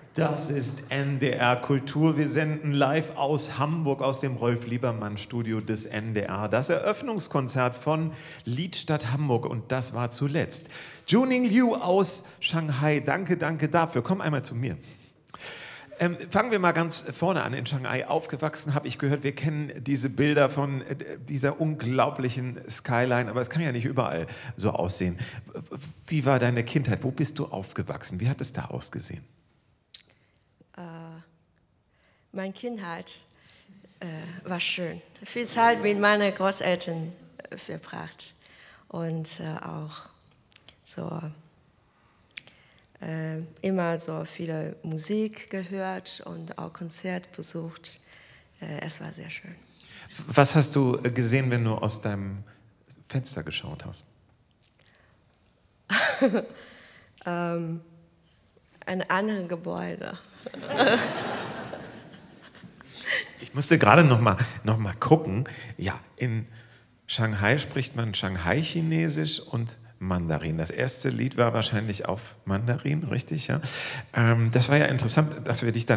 Das ist NDR Kultur. Wir senden live aus Hamburg, aus dem Rolf-Liebermann-Studio des NDR. Das Eröffnungskonzert von Liedstadt Hamburg. Und das war zuletzt Juning Liu aus Shanghai. Danke, danke dafür. Komm einmal zu mir. Fangen wir mal ganz vorne an. In Shanghai aufgewachsen, habe ich gehört, wir kennen diese Bilder von dieser unglaublichen Skyline, aber es kann ja nicht überall so aussehen. Wie war deine Kindheit? Wo bist du aufgewachsen? Wie hat es da ausgesehen? Meine Kindheit war schön. Viel Zeit mit meinen Großeltern verbracht und auch so immer so viele Musik gehört und auch Konzert besucht. Es war sehr schön. Was hast du gesehen, wenn du aus deinem Fenster geschaut hast? Ein anderes Gebäude. Ich musste gerade noch mal gucken. Ja, in Shanghai spricht man Shanghai-Chinesisch und Mandarin. Das erste Lied war wahrscheinlich auf Mandarin, richtig? Ja? Das war ja interessant, dass wir dich dann